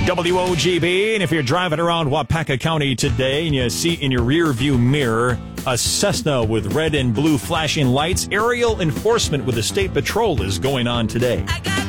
WOGB, and if you're driving around Wapaka County today and you see in your rear view mirror a Cessna with red and blue flashing lights, aerial enforcement with the State Patrol is going on today. I got